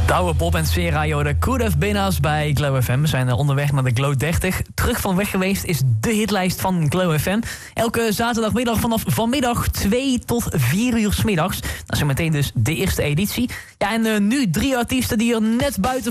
Douwe Bob en Sfera, joh, de Could Have Been Us bij Glow FM. We zijn onderweg naar de Glow 30. Terug van weg geweest is de hitlijst van Glow FM. Elke zaterdagmiddag vanaf vanmiddag 2 tot 4 uur 's middags. Dat is meteen dus de eerste editie. Ja, en nu 3 artiesten die er net buiten